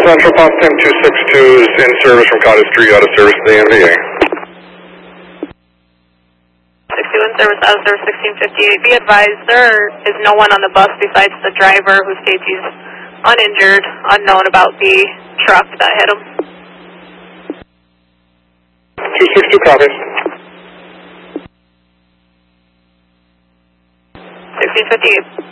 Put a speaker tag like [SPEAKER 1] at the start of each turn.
[SPEAKER 1] Central, Potsdam 262 is in service from Cottage Street, out of service to the NVA.
[SPEAKER 2] 61 service, out of service 1658. Be advised, there is no one on the bus besides the driver who states he's uninjured, unknown about the truck that hit him.
[SPEAKER 1] 262 copies.
[SPEAKER 2] 1658.